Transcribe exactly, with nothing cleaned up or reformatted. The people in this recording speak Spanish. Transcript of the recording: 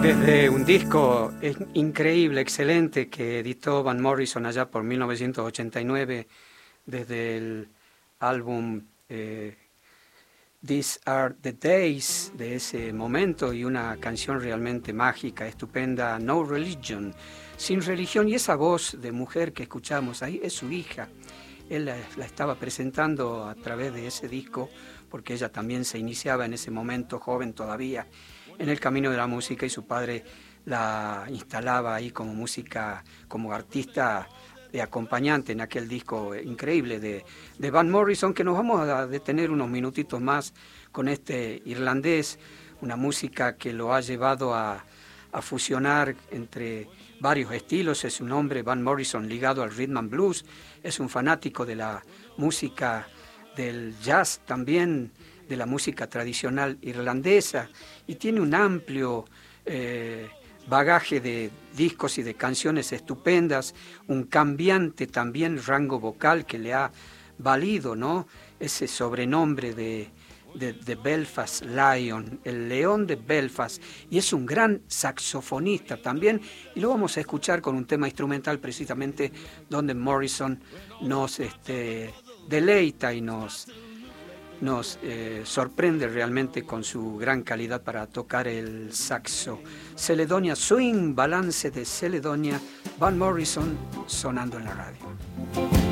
Desde un disco increíble, excelente, que editó Van Morrison allá por mil novecientos ochenta y nueve, desde el álbum eh, These Are the Days, de ese momento, y una canción realmente mágica, estupenda, No Religion, sin religión, y esa voz de mujer que escuchamos ahí es su hija. Él la, la estaba presentando a través de ese disco, porque ella también se iniciaba en ese momento, joven todavía, en el camino de la música, y su padre la instalaba ahí como música, como artista de acompañante en aquel disco increíble de, de Van Morrison, que nos vamos a detener unos minutitos más con este irlandés, una música que lo ha llevado a, a fusionar entre varios estilos. Es un hombre, Van Morrison, ligado al rhythm and blues, es un fanático de la música del jazz también, de la música tradicional irlandesa, y tiene un amplio eh, bagaje de discos y de canciones estupendas, un cambiante también rango vocal que le ha valido, ¿no?, ese sobrenombre de, de, de Belfast Lion, el león de Belfast, y es un gran saxofonista también, y lo vamos a escuchar con un tema instrumental precisamente donde Morrison nos este, deleita y nos... nos eh, sorprende realmente con su gran calidad para tocar el saxo. Celedonia Swing, balance de Celedonia, Van Morrison sonando en la radio.